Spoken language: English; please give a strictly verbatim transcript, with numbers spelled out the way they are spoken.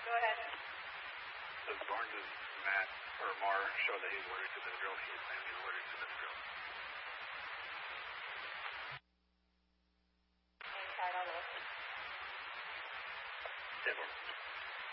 Go ahead. Does Barnes' Matt or Mar show that he's allergic to this drill? He's saying he's allergic to this drill. Inside, I'll listen. Yeah, Barnes.